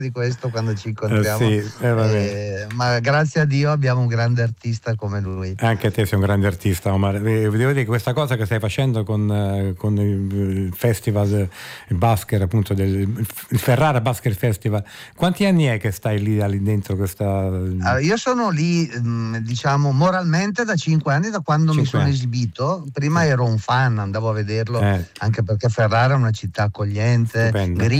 di questo quando ci incontriamo. Sì, ma grazie a Dio abbiamo un grande artista come lui. Anche te sei un grande artista, Omar. Devo dire che questa cosa che stai facendo con il festival, il Basker, appunto, il Ferrara Basker Festival, quanti anni è che stai lì dentro questa... Io sono lì, diciamo, moralmente da 5 anni, da quando mi sono esibito. Prima ero un fan, andavo a vederlo, anche perché Ferrara è una città accogliente,